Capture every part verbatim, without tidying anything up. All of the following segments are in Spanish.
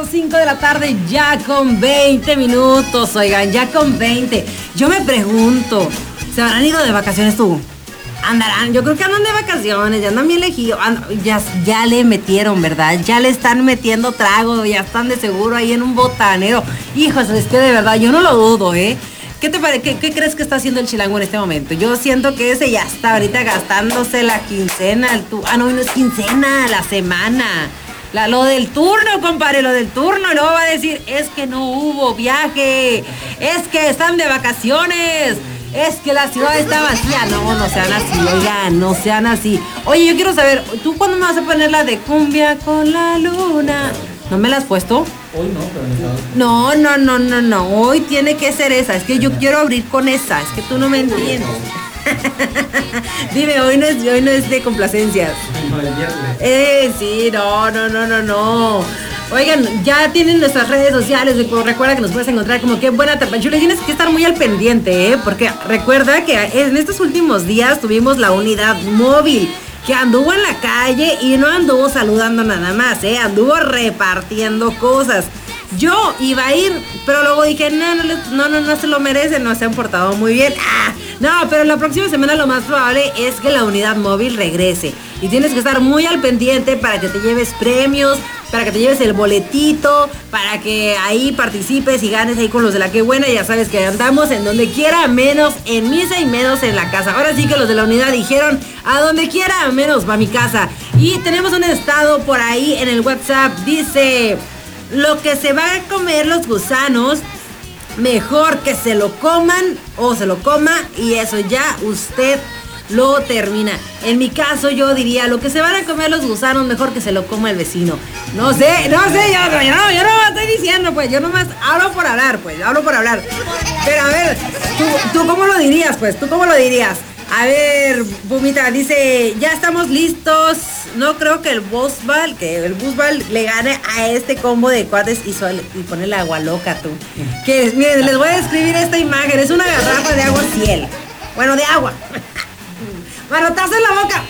cinco de la tarde, ya con veinte minutos, oigan, ya con veinte. Yo me pregunto, ¿se habrán ido de vacaciones tú? Andarán, yo creo que andan de vacaciones, ya andan bien elegidos, ya, ya le metieron, ¿verdad? Ya le están metiendo trago, ya están de seguro ahí en un botanero. Hijos, es que de verdad, yo no lo dudo, ¿eh? ¿Qué te parece? ¿Qué, ¿Qué crees que está haciendo el chilango en este momento? Yo siento que ese ya está ahorita gastándose la quincena, el tu, ah, no, no es quincena, la semana. La, lo del turno, compadre, lo del turno. Luego va a decir, es que no hubo viaje, es que están de vacaciones, es que la ciudad está vacía. No, no sean así, oigan, no sean así. Oye, yo quiero saber, ¿tú cuándo me vas a poner la de cumbia con la luna? ¿No me la has puesto? Hoy no, pero en No, no, no, no, no, hoy tiene que ser esa. Es que yo quiero abrir con esa, es que tú no me entiendes. Dime, hoy no es, hoy no es de complacencias. No, el viernes. Eh, sí, no, no, no, no, no. Oigan, ya tienen nuestras redes sociales. Recuerda que nos puedes encontrar como Qué Buena Tapachula. Tienes que estar muy al pendiente, ¿eh? Porque recuerda que en estos últimos días tuvimos la unidad móvil que anduvo en la calle y no anduvo saludando nada más, ¿eh? Anduvo repartiendo cosas. Yo iba a ir, pero luego dije, no, no, no, no, no se lo merecen, no se han portado muy bien. Ah, no, pero la próxima semana lo más probable es que la unidad móvil regrese. Y tienes que estar muy al pendiente para que te lleves premios, para que te lleves el boletito, para que ahí participes y ganes ahí con los de la Qué Buena. Ya sabes que andamos en donde quiera, menos en misa y menos en la casa. Ahora sí que los de la unidad dijeron, a donde quiera, menos va mi casa. Y tenemos un estado por ahí en el WhatsApp, dice... Lo que se van a comer los gusanos, mejor que se lo coman o se lo coma y eso ya usted lo termina. En mi caso yo diría, lo que se van a comer los gusanos, mejor que se lo coma el vecino. No sé, no sé, yo, yo no, yo no me estoy diciendo, pues, yo nomás hablo por hablar, pues, hablo por hablar. Pero a ver, ¿tú, tú cómo lo dirías, pues? ¿Tú cómo lo dirías? A ver, Pumita, dice, ya estamos listos. No creo que el Busbal, que el Busbal le gane a este combo de cuates y, suele, y pone la agua loca, tú. Que miren, les voy a describir esta imagen. Es una garrafa de agua ciel. Bueno, de agua. Manotazo en la boca.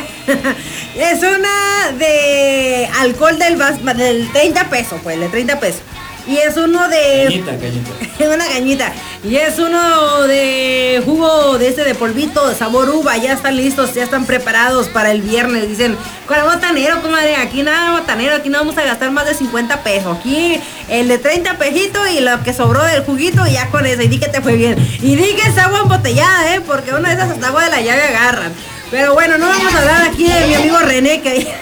Es una de alcohol del, del treinta pesos, pues, de treinta pesos. Y es uno de... Cañita, cañita. Es una cañita. Y es uno de jugo de este de polvito, de sabor uva. Ya están listos, ya están preparados para el viernes. Dicen, con el botanero, comadre, aquí nada botanero, aquí no vamos a gastar más de cincuenta pesos. Aquí el de treinta pesitos y lo que sobró del juguito y ya con eso. Y di que te fue bien. Y di que es agua embotellada, ¿eh? Porque una de esas hasta agua de la llave agarran. Pero bueno, no vamos a hablar aquí de mi amigo René, que...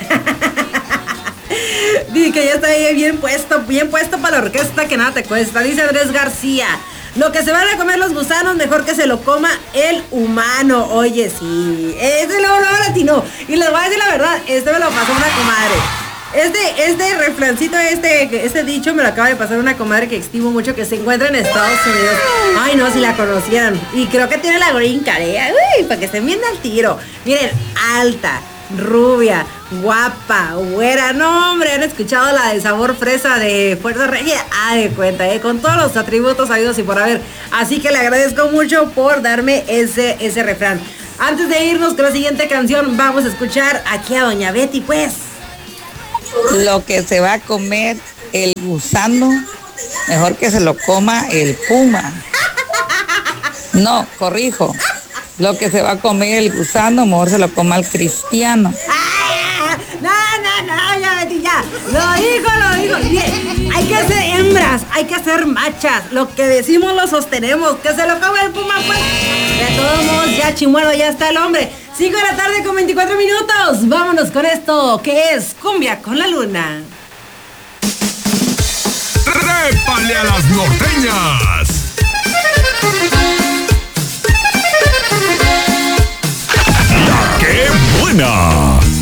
Dice que ya está ahí bien puesto, bien puesto para la orquesta, que nada te cuesta. Dice Andrés García, lo que se van a comer los gusanos, mejor que se lo coma el humano. Oye, sí, ese luego lo latino. Y les voy a decir la verdad, este me lo pasó una comadre. Este, este refrancito, este, este dicho me lo acaba de pasar una comadre que estimo mucho, que se encuentra en Estados Unidos. Ay, no, si la conocieran. Y creo que tiene la green card, ¿eh? Uy, para que se enmienda al tiro. Miren, alta, rubia, guapa, güera. No, hombre, han escuchado la de sabor fresa de Fuerza Regia. Ah, de cuenta, ¿eh? Con todos los atributos habidos y por haber. Así que le agradezco mucho por darme ese, ese refrán. Antes de irnos con la siguiente canción, vamos a escuchar aquí a Doña Betty, pues. Lo que se va a comer el gusano, mejor que se lo coma el puma. No, corrijo. Lo que se va a comer el gusano, mejor se lo coma el cristiano. ¡Ah! No, no, no, ya, Betty, ya. Lo dijo, lo dijo. Bien, hay que ser hembras, hay que ser machas. Lo que decimos lo sostenemos. Que se lo coma el puma, pues. De todos modos, ya chimuelo, ya está el hombre. cinco de la tarde con veinticuatro minutos. Vámonos con esto, que es Cumbia con la Luna. ¡Trépale a las norteñas!